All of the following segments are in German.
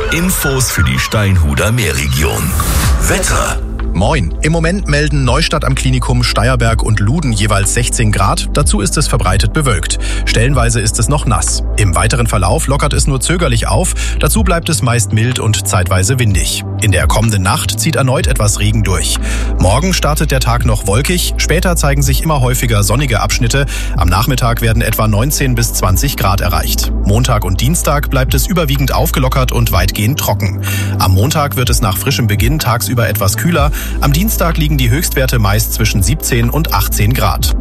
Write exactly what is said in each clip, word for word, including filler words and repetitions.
Infos für die Steinhuder Meerregion. Wetter. Moin. Im Moment melden Neustadt am Klinikum, Steierberg und Luden jeweils sechzehn Grad. Dazu ist es verbreitet bewölkt. Stellenweise ist es noch nass. Im weiteren Verlauf lockert es nur zögerlich auf. Dazu bleibt es meist mild und zeitweise windig. In der kommenden Nacht zieht erneut etwas Regen durch. Morgen startet der Tag noch wolkig. Später zeigen sich immer häufiger sonnige Abschnitte. Am Nachmittag werden etwa neunzehn bis zwanzig Grad erreicht. Montag und Dienstag bleibt es überwiegend aufgelockert und weitgehend trocken. Am Montag wird es nach frischem Beginn tagsüber etwas kühler. Am Dienstag liegen die Höchstwerte meist zwischen siebzehn und achtzehn Grad.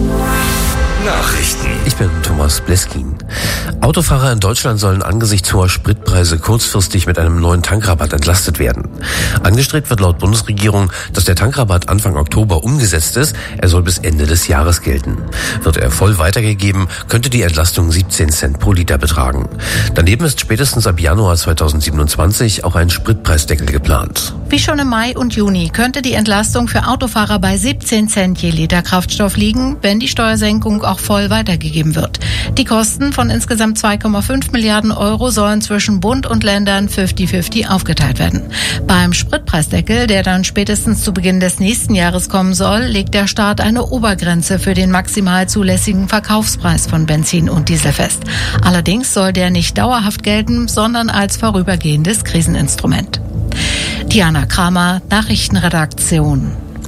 Nachrichten. Ich bin Thomas Bleskin. Autofahrer in Deutschland sollen angesichts hoher Spritpreise kurzfristig mit einem neuen Tankrabatt entlastet werden. Angestrebt wird laut Bundesregierung, dass der Tankrabatt Anfang Oktober umgesetzt ist. Er soll bis Ende des Jahres gelten. Wird er voll weitergegeben, könnte die Entlastung siebzehn Cent pro Liter betragen. Daneben ist spätestens ab Januar zweitausendsiebenundzwanzig auch ein Spritpreisdeckel geplant. Wie schon im Mai und Juni könnte die Entlastung für Autofahrer bei siebzehn Cent je Liter Kraftstoff liegen, wenn die Steuersenkung auch voll weitergegeben wird. Die Kosten von insgesamt zwei Komma fünf Milliarden Euro sollen zwischen Bund und Ländern fünfzig fünfzig aufgeteilt werden. Beim Spritpreisdeckel, der dann spätestens zu Beginn des nächsten Jahres kommen soll, legt der Staat eine Obergrenze für den maximal zulässigen Verkaufspreis von Benzin und Diesel fest. Allerdings soll der nicht dauerhaft gelten, sondern als vorübergehendes Kriseninstrument. Diana Kramer, Nachrichtenredaktion.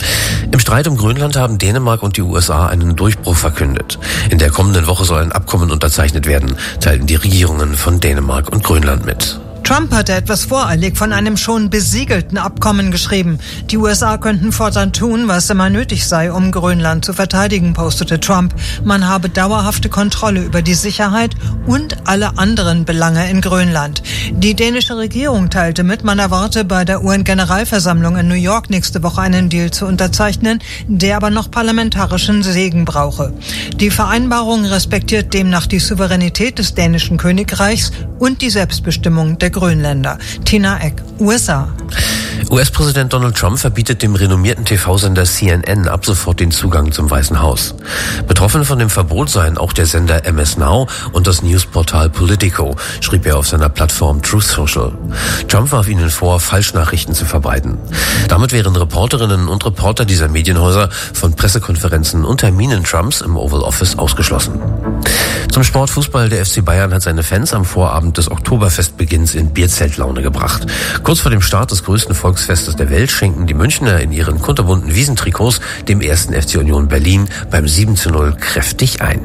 Im Streit um Grönland haben Dänemark und die U S A einen Durchbruch verkündet. In der kommenden Woche soll ein Abkommen unterzeichnet werden, teilten die Regierungen von Dänemark und Grönland mit. Trump hatte etwas voreilig von einem schon besiegelten Abkommen geschrieben. Die U S A könnten fortan tun, was immer nötig sei, um Grönland zu verteidigen, postete Trump. Man habe dauerhafte Kontrolle über die Sicherheit und alle anderen Belange in Grönland. Die dänische Regierung teilte mit, man erwarte bei der U N-Generalversammlung in New York nächste Woche einen Deal zu unterzeichnen, der aber noch parlamentarischen Segen brauche. Die Vereinbarung respektiert demnach die Souveränität des dänischen Königreichs und die Selbstbestimmung der Grönländer. Tina Eck, U S A. U S-Präsident Donald Trump verbietet dem renommierten T V-Sender C N N ab sofort den Zugang zum Weißen Haus. Betroffen von dem Verbot seien auch der Sender M S Now und das Newsportal Politico, schrieb er auf seiner Plattform Truth Social. Trump warf ihnen vor, Falschnachrichten zu verbreiten. Damit wären Reporterinnen und Reporter dieser Medienhäuser von Pressekonferenzen und Terminen Trumps im Oval Office ausgeschlossen. Zum Sportfußball, der F C Bayern hat seine Fans am Vorabend des Oktoberfestbeginns in Bierzeltlaune gebracht. Kurz vor dem Start des größten Volksfestes der Welt schenken die Münchner in ihren kunterbunten Wiesentrikots dem ersten F C Union Berlin beim sieben zu null kräftig ein.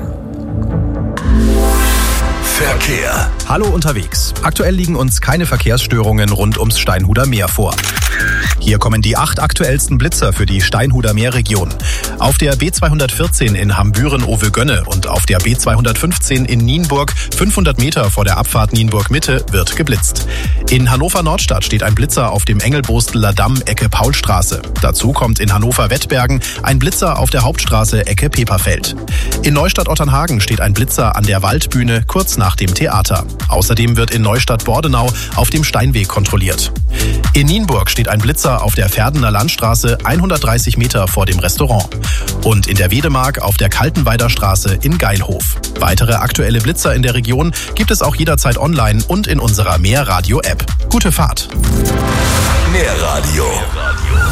Verkehr. Hallo unterwegs. Aktuell liegen uns keine Verkehrsstörungen rund ums Steinhuder Meer vor. Hier kommen die acht aktuellsten Blitzer für die Steinhuder Meerregion. Auf der B zweihundertvierzehn in Hambüren-Owe-Gönne und auf der B zweihundertfünfzehn in Nienburg, fünfhundert Meter vor der Abfahrt Nienburg-Mitte, wird geblitzt. In Hannover-Nordstadt steht ein Blitzer auf dem Engelbosteler Damm Ecke Paulstraße. Dazu kommt in Hannover-Wettbergen ein Blitzer auf der Hauptstraße Ecke Peperfeld. In Neustadt-Otternhagen steht ein Blitzer an der Waldbühne kurz nach dem Theater. Außerdem wird in Neustadt-Bordenau auf dem Steinweg kontrolliert. In Nienburg steht ein Blitzer auf der Verdener Landstraße hundertdreißig Meter vor dem Restaurant. Und in der Wedemark auf der Kaltenweider Straße in Geilhof. Weitere aktuelle Blitzer in der Region gibt es auch jederzeit online und in unserer Meerradio-App. Gute Fahrt! Meerradio.